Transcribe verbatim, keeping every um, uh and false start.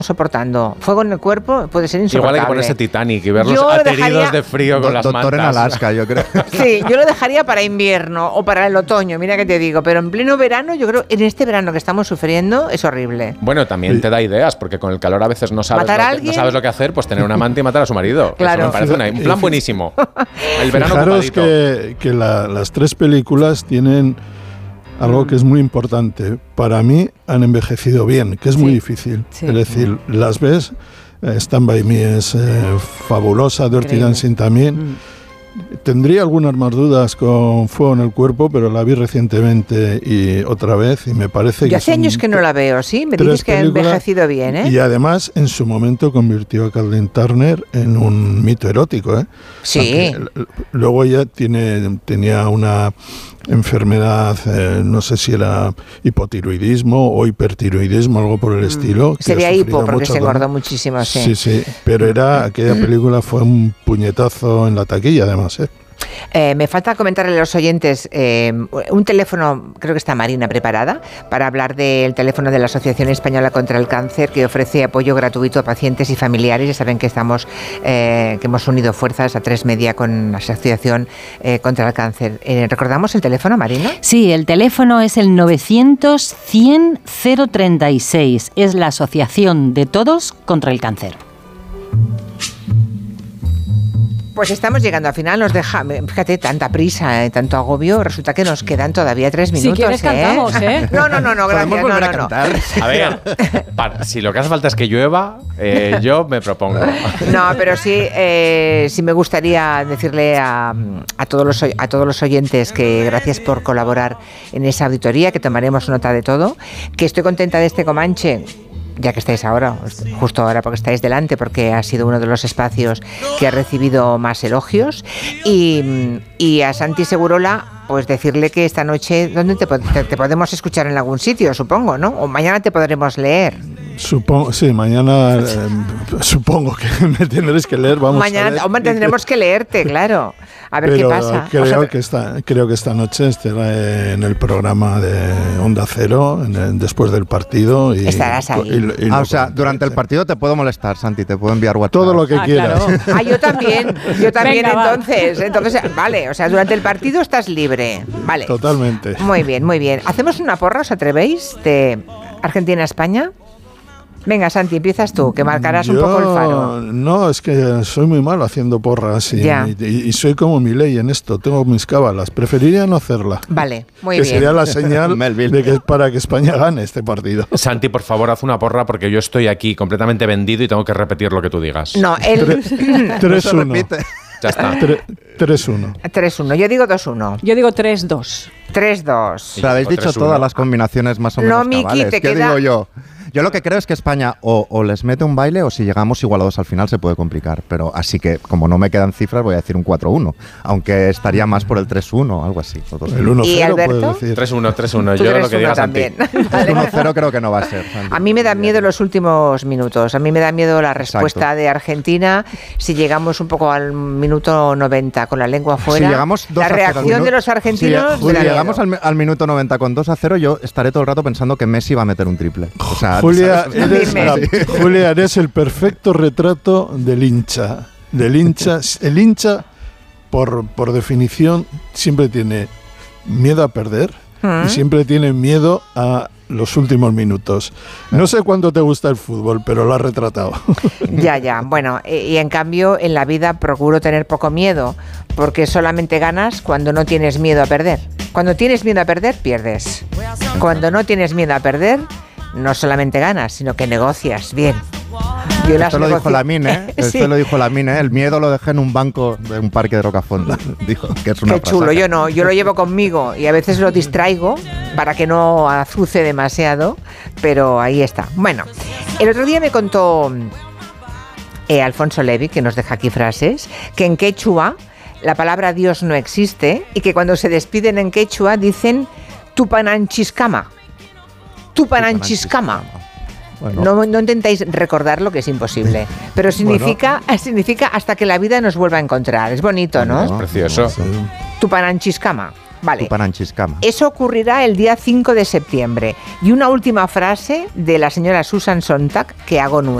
soportando. Fuego en el cuerpo puede ser insoportable. Igual hay que ponerse Titanic y verlos Yo ateridos dejaría, de frío con las mantas. Doctor en Alaska, yo creo. Sí, yo lo dejaría para invierno o para el otoño, mira que te digo, pero en pleno verano, yo creo, en este verano que estamos sufriendo, es horrible. Bueno, también sí. te da ideas, porque con el calor a veces no sabes, ¿Matar a lo que, alguien? no sabes lo que hacer, pues tener un amante y matar a su marido. Claro. Eso me parece una, un plan buenísimo. El verano Fijaros ocupadito. que, que la, las tres películas tienen algo que es muy importante. Para mí han envejecido bien, que es sí. muy difícil. Sí. Es decir, las ves, eh, Stand By Me es eh, fabulosa, Dirty Dancing también. Mm. Tendría algunas más dudas con Fuego en el cuerpo, pero la vi recientemente y otra vez y me parece Yo que... hace años que no la veo, ¿sí? Me dices que ha envejecido bien, ¿eh? Y además, en su momento, convirtió a Kathleen Turner en un mito erótico, ¿eh? Sí. Aunque, luego ella tiene, tenía una enfermedad, eh, no sé si era hipotiroidismo o hipertiroidismo, algo por el mm. estilo. Sería hipo, porque se engordó con... muchísimo, sí. Sí, sí, pero era aquella película fue un puñetazo en la taquilla, además, ¿eh? Eh, me falta comentarle a los oyentes eh, un teléfono, creo que está Marina preparada, para hablar del teléfono de la Asociación Española contra el Cáncer, que ofrece apoyo gratuito a pacientes y familiares. Ya saben que estamos, eh, que hemos unido fuerzas a Tres Media con la Asociación eh, contra el Cáncer. Eh, ¿Recordamos el teléfono, Marina? Sí, el teléfono es el novecientos cien cero treinta y seis. Es la Asociación de Todos contra el Cáncer. Pues estamos llegando al final, nos deja, fíjate, tanta prisa, eh, tanto agobio, resulta que nos quedan todavía tres minutos. Si quieres ¿eh? cantamos, ¿eh? No, no, no, no, gracias, ¿Podemos volver no, a no, cantar? no. A ver, para, si lo que hace falta es que llueva, eh, yo me propongo. No, pero sí, eh, sí me gustaría decirle a, a, todos los, a todos los oyentes que gracias por colaborar en esa auditoría, que tomaremos nota de todo, que estoy contenta de este Comanche, ya que estáis ahora, justo ahora porque estáis delante, porque ha sido uno de los espacios que ha recibido más elogios, y, y a Santi Segurola, pues decirle que esta noche, ¿dónde te, te, te podemos escuchar? En algún sitio, supongo, ¿no? O mañana te podremos leer. Supongo, sí, mañana eh, supongo que me tendréis que leer, vamos mañana, a ver. Hombre, tendremos que leerte, claro. A ver Pero qué pasa. Creo, o sea, que esta, creo que esta noche estará en el programa de Onda Cero, en el, después del partido. Y, estarás ahí. Y, y, y ah, o sea, durante el partido te puedo molestar, Santi, te puedo enviar WhatsApp. Todo lo que ah, quieras. Claro. Ah, yo también, yo también. Venga, entonces, va. entonces, vale, o sea, durante el partido estás libre, vale. Totalmente. Muy bien, muy bien. ¿Hacemos una porra, os atrevéis, de Argentina-España? Venga, Santi, empiezas tú, que marcarás Yo, un poco el faro. No, es que soy muy malo haciendo porras y, y, y soy como mi ley en esto, tengo mis cábalas. Preferiría no hacerla. Vale, muy que bien. Que sería la señal de que para que España gane este partido. Santi, por favor, haz una porra porque yo estoy aquí completamente vendido y tengo que repetir lo que tú digas. No, él... tres uno. Ya está. tres uno. tres uno. Yo digo dos uno. Yo digo tres dos. tres dos. Pero habéis dicho todas las combinaciones más o menos no, Miki, cabales. te ¿Qué queda... digo yo? Yo lo que creo es que España o, o les mete un baile o si llegamos igualados al final se puede complicar. Pero así que, como no me quedan cifras, voy a decir un cuatro uno. Aunque estaría más por el tres uno o algo así. El uno cero puedes decir. tres uno, tres uno. Yo lo que diga Santi. Vale. uno cero creo que no va a ser. Santi. A mí me dan miedo los últimos minutos. A mí me da miedo la respuesta Exacto. de Argentina si llegamos un poco al minuto noventa con la lengua fuera. Si llegamos dos la a cero, reacción minu- de los argentinos. Si, me da si llegamos miedo. al, al minuto noventa con dos a cero, yo estaré todo el rato pensando que Messi va a meter un triple. O sea, Julia, ¿sabes? eres la, Julia, eres el perfecto retrato del hincha. Del hincha. El hincha, por, por definición, siempre tiene miedo a perder ¿Mm? y siempre tiene miedo a los últimos minutos. No sé cuánto te gusta el fútbol, pero lo has retratado. Ya, ya. Bueno, y en cambio en la vida procuro tener poco miedo, porque solamente ganas cuando no tienes miedo a perder. Cuando tienes miedo a perder, pierdes. Cuando no tienes miedo a perder, no solamente ganas, sino que negocias bien. Yo Esto lo dijo Lamine, ¿eh? Esto Sí. lo dijo Lamine, ¿eh? El miedo lo dejé en un banco de un parque de Rocafonda. Dijo que es una Qué chulo, frasaca. yo no, yo lo llevo conmigo y a veces lo distraigo para que no azuce demasiado, pero ahí está. Bueno, el otro día me contó eh, Alfonso Levi, que nos deja aquí frases, que en quechua la palabra Dios no existe y que cuando se despiden en quechua dicen Tupananchiscama. Tupananchiscama. Bueno, No, no intentáis recordarlo, que es imposible. Pero significa, bueno. significa hasta que la vida nos vuelva a encontrar. Es bonito, ¿no? no, Precioso. no, sí. Tupananchiscama. Vale. Tupananchiscama. Eso ocurrirá el día cinco de septiembre. Y una última frase de la señora Susan Sontag que hago nueva.